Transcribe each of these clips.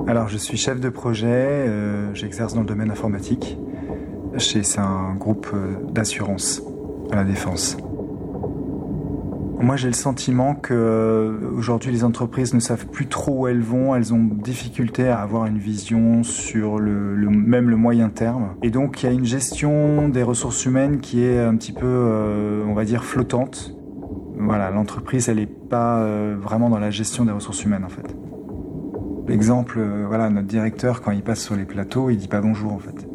Alors, je suis chef de projet, j'exerce dans le domaine informatique. C'est un groupe d'assurance à la Défense. Moi, j'ai le sentiment que aujourd'hui, les entreprises ne savent plus trop où elles vont. Elles ont difficulté à avoir une vision sur même le moyen terme. Et donc, il y a une gestion des ressources humaines qui est un petit peu, on va dire, flottante. Voilà, l'entreprise, elle n'est pas vraiment dans la gestion des ressources humaines, en fait. L'exemple, voilà, notre directeur, quand il passe sur les plateaux, il dit pas bonjour, en fait.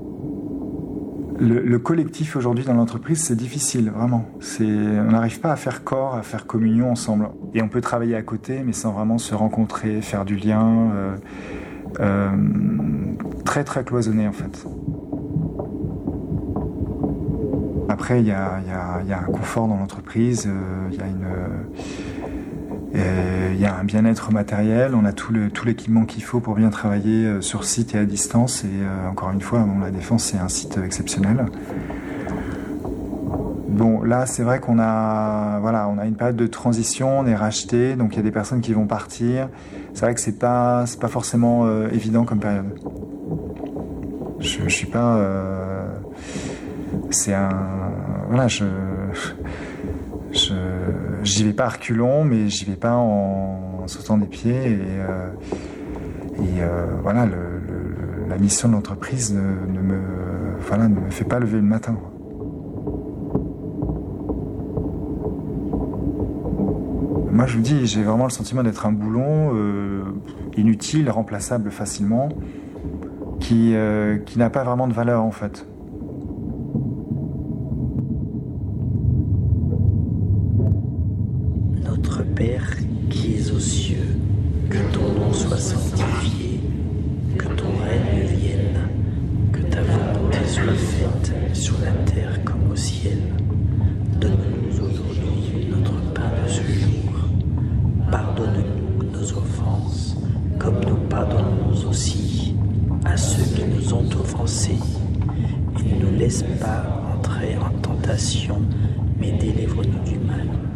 Le collectif aujourd'hui dans l'entreprise, c'est difficile, vraiment. On n'arrive pas à faire corps, à faire communion ensemble. Et on peut travailler à côté, mais sans vraiment se rencontrer, faire du lien. Très, très cloisonné, en fait. Après, il y a un confort dans l'entreprise, il y a un bien-être matériel, on a tout l'équipement qu'il faut pour bien travailler sur site et à distance. Et encore une fois, la Défense, c'est un site exceptionnel. Bon, là, c'est vrai qu'on a une période de transition, on est racheté, donc il y a des personnes qui vont partir. C'est vrai que c'est pas forcément évident comme période. Je suis pas... c'est un... Voilà, j'y vais pas à reculons, mais j'y vais pas en sautant des pieds. Voilà, la mission de l'entreprise ne me fait pas lever le matin. Moi, je vous dis, j'ai vraiment le sentiment d'être un boulon inutile, remplaçable facilement, qui n'a pas vraiment de valeur, en fait. Notre Père qui es aux cieux, que ton nom soit sanctifié, que ton règne vienne, que ta volonté soit faite sur la terre comme au ciel. Donne-nous aujourd'hui notre pain de ce jour. Pardonne-nous nos offenses, comme nous pardonnons aussi à ceux qui nous ont offensés. Et ne nous laisse pas entrer en tentation, mais délivre-nous du mal.